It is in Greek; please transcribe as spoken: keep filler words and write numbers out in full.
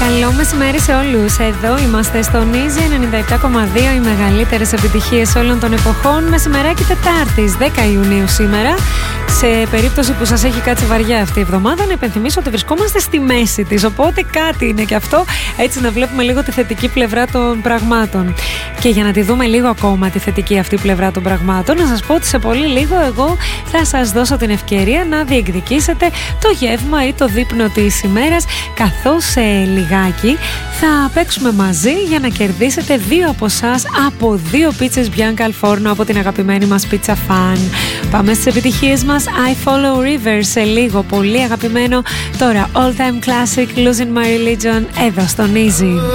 Καλό μεσημέρι σε όλους. Εδώ είμαστε στο Easy ενενήντα επτά κόμμα δύο, οι μεγαλύτερες επιτυχίες όλων των εποχών. Μεσημεράκι Τετάρτης, δέκα Ιουνίου σήμερα. Σε περίπτωση που σας έχει κάτσει βαριά αυτή η εβδομάδα, να υπενθυμίσω ότι βρισκόμαστε στη μέση της. Οπότε κάτι είναι και αυτό, έτσι να βλέπουμε λίγο τη θετική πλευρά των πραγμάτων. Και για να τη δούμε λίγο ακόμα τη θετική αυτή πλευρά των πραγμάτων, να σας πω ότι σε πολύ λίγο εγώ θα σας δώσω την ευκαιρία να διεκδικήσετε το γεύμα ή το δείπνο της ημέρας, καθώς σε λιγάκι θα παίξουμε μαζί για να κερδίσετε δύο από εσάς από δύο πίτσες Bianca al Forno από την αγαπημένη μας Pizza Fan. Πάμε στις επιτυχίες μας. I Follow Rivers σε λίγο, πολύ αγαπημένο. Τώρα All Time Classic Losing My Religion εδώ στον Easy.